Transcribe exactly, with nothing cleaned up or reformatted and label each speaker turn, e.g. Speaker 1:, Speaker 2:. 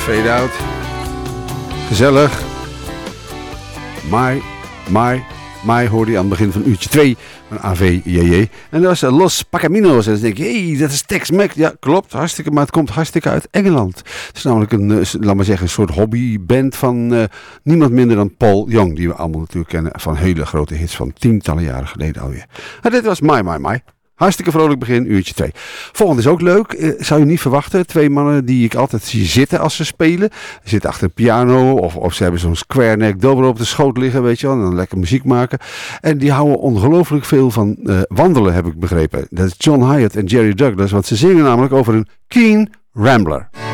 Speaker 1: Fade Out. Gezellig. My, my, my hoorde je aan het begin van uurtje twee van A V J J. En dat was Los Pacaminos. En dan denk je, hé, hey, dat is Tex-Mex. Ja, klopt, hartstikke, maar het komt hartstikke uit Engeland. Het is namelijk een, laat maar zeggen, een soort hobbyband van uh, niemand minder dan Paul Young. Die we allemaal natuurlijk kennen van hele grote hits van tientallen jaren geleden alweer. En dit was My, My, My. Hartstikke vrolijk begin, uurtje twee. Volgende is ook leuk, eh, zou je niet verwachten. Twee mannen die ik altijd zie zitten als ze spelen. Ze zitten achter een piano of, of ze hebben zo'n square neck dobro op de schoot liggen, weet je wel. En dan lekker muziek maken. En die houden ongelooflijk veel van uh, wandelen, heb ik begrepen. Dat is John Hyatt en Jerry Douglas, want ze zingen namelijk over een Keen Rambler.